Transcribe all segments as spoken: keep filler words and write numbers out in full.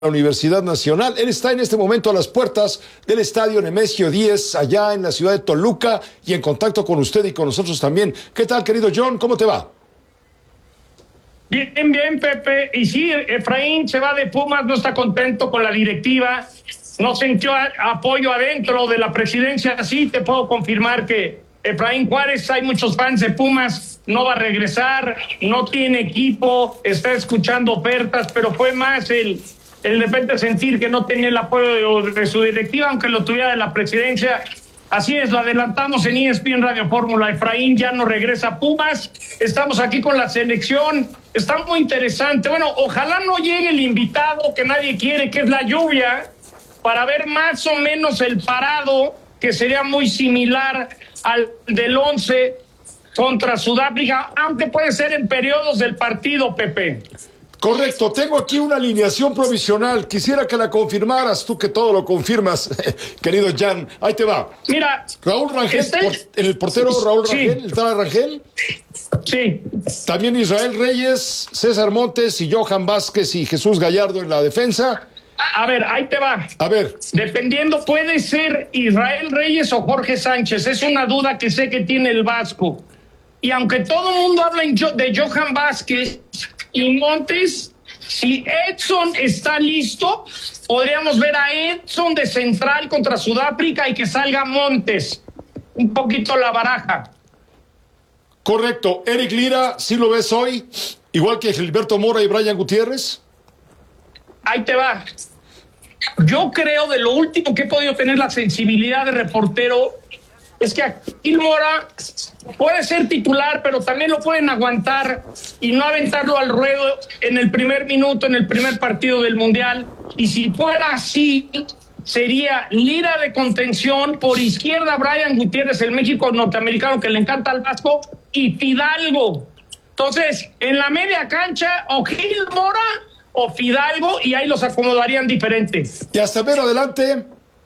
la Universidad Nacional. Él está en este momento a las puertas del estadio Nemesio diez, allá en la ciudad de Toluca, y en contacto con usted y con nosotros también. ¿Qué tal, querido John? ¿Cómo te va? Bien, bien, Pepe. Y sí, Efraín se va de Pumas, no está contento con la directiva, no sintió apoyo adentro de la presidencia. Sí, te puedo confirmar que Efraín Juárez, hay muchos fans de Pumas, no va a regresar, no tiene equipo, está escuchando ofertas, pero fue más el, el de repente sentir que no tenía el apoyo de, de su directiva, aunque lo tuviera de la presidencia. Así es, lo adelantamos en E S P N Radio Fórmula. Efraín ya no regresa a Pumas. Estamos aquí con la selección. Está muy interesante. Bueno, ojalá no llegue el invitado que nadie quiere, que es la lluvia, para ver más o menos el parado, que sería muy similar al del once contra Sudáfrica, aunque puede ser en periodos del partido, Pepe. Correcto, tengo aquí una alineación provisional. Quisiera que la confirmaras, tú que todo lo confirmas, querido Jan. Ahí te va. Mira, Raúl Rangel, este... por, en el portero Raúl sí. Rangel, ¿el Tala Rangel? Sí. También Israel Reyes, César Montes y Johan Vázquez y Jesús Gallardo en la defensa. A ver, ahí te va. A ver. Dependiendo, puede ser Israel Reyes o Jorge Sánchez. Es una duda que sé que tiene el Vasco. Y aunque todo el mundo habla de Johan Vázquez y Montes, si Edson está listo, podríamos ver a Edson de central contra Sudáfrica y que salga Montes. Un poquito la baraja. Correcto. Eric Lira, ¿sí lo ves hoy? Igual que Gilberto Mora y Brian Gutiérrez. Ahí te va. Yo creo, de lo último que he podido tener la sensibilidad de reportero, es que Gil Mora puede ser titular, pero también lo pueden aguantar y no aventarlo al ruedo en el primer minuto, en el primer partido del Mundial. Y si fuera así, sería Lira de contención, por izquierda Brian Gutiérrez, el México norteamericano que le encanta al Vasco, y Fidalgo. Entonces, en la media cancha, o Gil Mora o Fidalgo, y ahí los acomodarían diferentes. Y hasta ver adelante.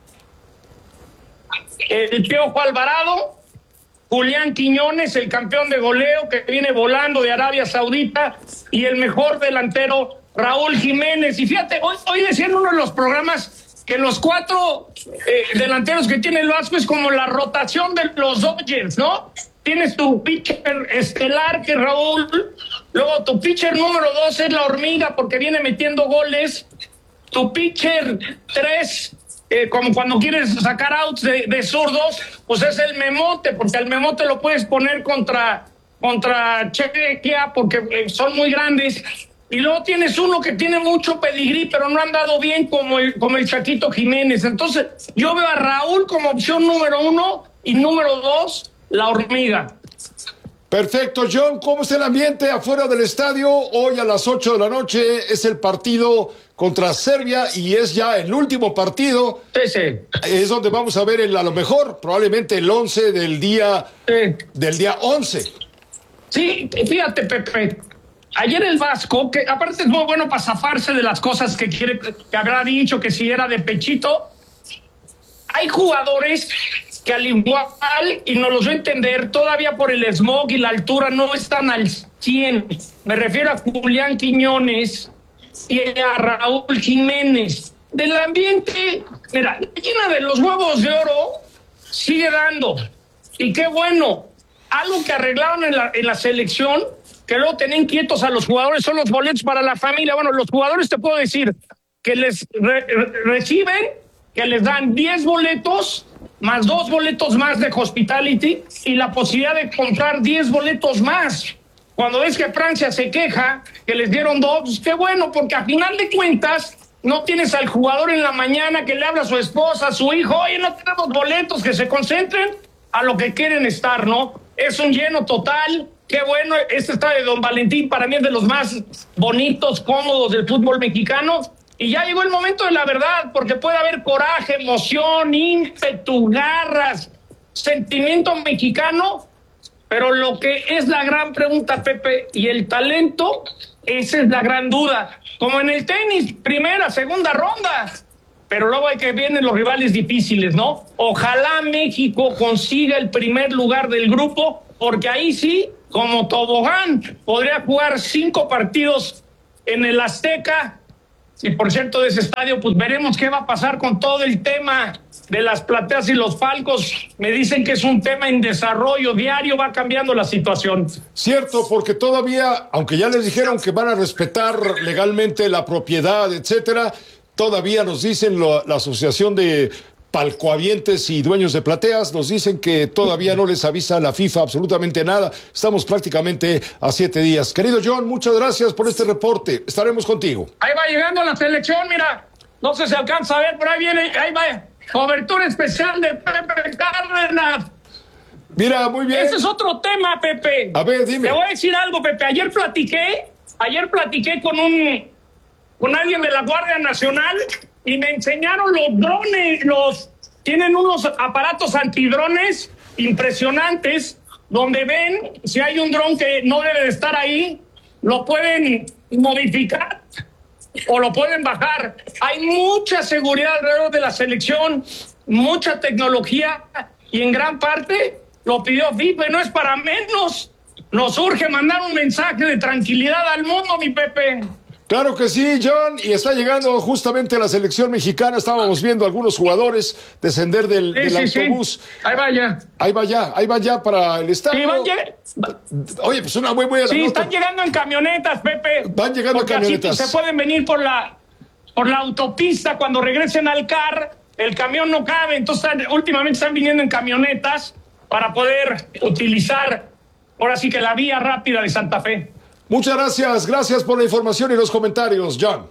El Piojo Alvarado, Julián Quiñones, el campeón de goleo que viene volando de Arabia Saudita, y el mejor delantero, Raúl Jiménez. Y fíjate, hoy, hoy decía en uno de los programas que los cuatro eh, delanteros que tiene el Vasco es como la rotación de los Dodgers, ¿no? Tienes tu pitcher estelar, que es Raúl, luego tu pitcher número dos es la Hormiga, porque viene metiendo goles, tu pitcher tres... Eh, como cuando quieres sacar outs de, de zurdos, pues es el Memote, porque el Memote lo puedes poner contra, contra Chequia, porque eh, son muy grandes. Y luego tienes uno que tiene mucho pedigrí, pero no han dado bien, como el, como el Chaquito Jiménez. Entonces, yo veo a Raúl como opción número uno y número dos, la Hormiga. Perfecto, John. ¿Cómo está el ambiente afuera del estadio? Hoy a las ocho de la noche es el partido contra Serbia y es ya el último partido. Sí, sí. Es donde vamos a ver el, a lo mejor, probablemente el once del día, sí. del día once. Sí, fíjate, Pepe. Ayer el Vasco, que aparte es muy bueno para zafarse de las cosas que quiere, que habrá dicho que si era de pechito. Hay jugadores que al igual, y nos los voy a entender, todavía por el smog y la altura no están al cien. Me refiero a Julián Quiñones y a Raúl Jiménez. Del ambiente, mira, la llena de los huevos de oro sigue dando. Y qué bueno. Algo que arreglaron en la, en la selección, que luego tenían quietos a los jugadores, son los boletos para la familia. Bueno, los jugadores te puedo decir que les re, re, reciben, que les dan diez boletos, más dos boletos más de hospitality y la posibilidad de comprar diez boletos más. Cuando ves que Francia se queja que les dieron dos, pues qué bueno, porque a final de cuentas no tienes al jugador en la mañana que le habla a su esposa, a su hijo, oye, no tenemos boletos, que se concentren a lo que quieren estar, ¿no? Es un lleno total, qué bueno. Este estadio de Don Valentín para mí es de los más bonitos, cómodos del fútbol mexicano. Y ya llegó el momento de la verdad, porque puede haber coraje, emoción, ímpetu, garras, sentimiento mexicano, pero lo que es la gran pregunta, Pepe, y el talento, esa es la gran duda. Como en el tenis, primera, segunda ronda, pero luego hay que vienen los rivales difíciles, ¿no? Ojalá México consiga el primer lugar del grupo, porque ahí sí, como tobogán, podría jugar cinco partidos en el Azteca y por cierto de ese estadio, pues veremos qué va a pasar con todo el tema de las plateas y los palcos. Me dicen que es un tema en desarrollo diario, va cambiando la situación. Cierto, porque todavía, aunque ya les dijeron que van a respetar legalmente la propiedad, etcétera, todavía nos dicen lo, la Asociación de Palcohabientes y Dueños de Plateas, nos dicen que todavía no les avisa la FIFA absolutamente nada. Estamos prácticamente a siete días. Querido John, muchas gracias por este reporte. Estaremos contigo. Ahí va llegando la selección, mira. No sé si se alcanza a ver, pero ahí viene, ahí va. Cobertura especial de Pepe Cárdenas. Mira, muy bien. Ese es otro tema, Pepe. A ver, dime. Te voy a decir algo, Pepe. Ayer platiqué, ayer platiqué con un, con alguien de la Guardia Nacional y me enseñaron los drones, los, tienen unos aparatos antidrones impresionantes, donde ven si hay un dron que no debe de estar ahí, lo pueden modificar o lo pueden bajar. Hay mucha seguridad alrededor de la selección, mucha tecnología, y en gran parte lo pidió FIFA, no es para menos. Nos urge mandar un mensaje de tranquilidad al mundo, mi Pepe. Claro que sí, John, y está llegando justamente la selección mexicana. Estábamos viendo a algunos jugadores descender del, sí, del sí, autobús. Sí. Ahí va ya. Ahí va ya, ahí va ya para el estadio. Sí, van lleg- Oye, pues una muy buena sí nota. están llegando en camionetas, Pepe. Van llegando porque en camionetas. Así se pueden venir por la, por la autopista. Cuando regresen al C A R, el camión no cabe. Entonces, están, últimamente están viniendo en camionetas para poder utilizar, ahora sí que la vía rápida de Santa Fe. Muchas gracias, gracias por la información y los comentarios, John.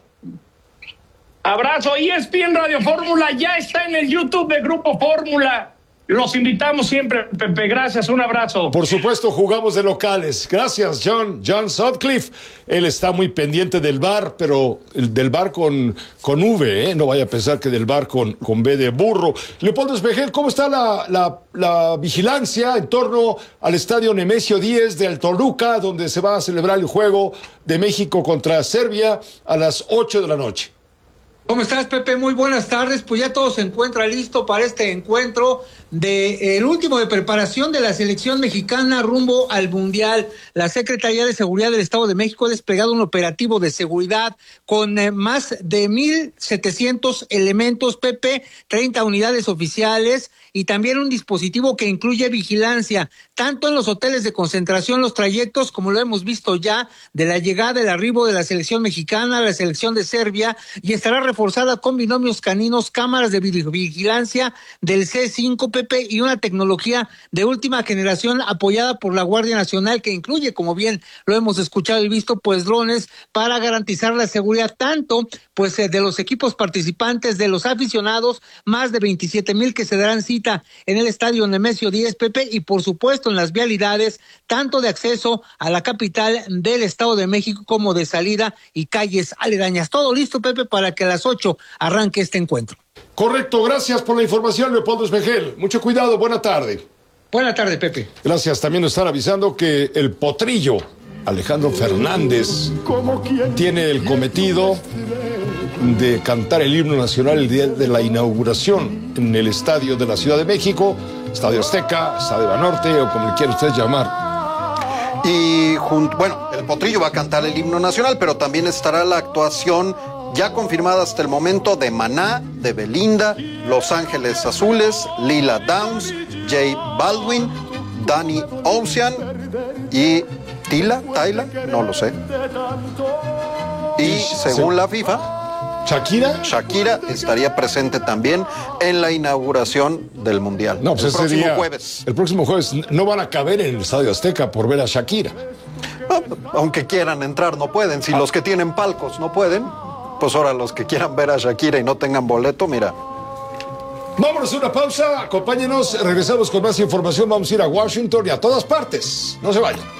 Abrazo. E S P N Radio Fórmula ya está en el YouTube de Grupo Fórmula. Los invitamos siempre, Pepe. Gracias, un abrazo. Por supuesto, jugamos de locales. Gracias, John. John Sutcliffe. Él está muy pendiente del bar, pero el del bar con, con V, ¿eh? No vaya a pensar que del bar con, con B de burro. Leopoldo Espejel, ¿cómo está la, la, la vigilancia en torno al estadio Nemesio diez de Toluca, donde se va a celebrar el juego de México contra Serbia a las ocho de la noche? ¿Cómo estás, Pepe? Muy buenas tardes. Pues ya todo se encuentra listo para este encuentro de, eh, el último de preparación de la selección mexicana rumbo al Mundial. La Secretaría de Seguridad del Estado de México ha desplegado un operativo de seguridad con eh, más de mil setecientos elementos, Pepe, treinta unidades oficiales y también un dispositivo que incluye vigilancia, tanto en los hoteles de concentración, los trayectos, como lo hemos visto ya, de la llegada, el arribo de la selección mexicana, la selección de Serbia, y estará reforzada con binomios caninos, cámaras de vigilancia del C cinco, Pepe, y una tecnología de última generación apoyada por la Guardia Nacional, que incluye, como bien lo hemos escuchado y visto, pues drones para garantizar la seguridad tanto pues de los equipos participantes, de los aficionados, más de veintisiete mil que se darán cita en el estadio Nemesio diez, Pepe, y por supuesto en las vialidades, tanto de acceso a la capital del Estado de México como de salida y calles aledañas. Todo listo, Pepe, para que a las ocho arranque este encuentro. Correcto, gracias por la información, Leopoldo Espejel. Mucho cuidado, buena tarde. Buena tarde, Pepe. Gracias, también nos están avisando que el potrillo Alejandro Fernández tiene el cometido de cantar el himno nacional el día de la inauguración en el estadio de la Ciudad de México, Estadio Azteca, Estadio Banorte o como le quiera usted llamar. Y junto, bueno, el potrillo va a cantar el himno nacional, pero también estará la actuación ya confirmada hasta el momento de Maná, de Belinda, Los Ángeles Azules, Lila Downs, J Balvin, Danny Ocean y Tila, Tyla, no lo sé. Y según la FIFA, ¿Shakira? Shakira estaría presente también en la inauguración del Mundial. No, pues el ese próximo día, jueves. El próximo jueves no van a caber en el Estadio Azteca por ver a Shakira. Ah, aunque quieran entrar, no pueden. Si ah. los que tienen palcos no pueden, pues ahora los que quieran ver a Shakira y no tengan boleto, mira. Vámonos a una pausa, acompáñenos, regresamos con más información, vamos a ir a Washington y a todas partes. No se vayan.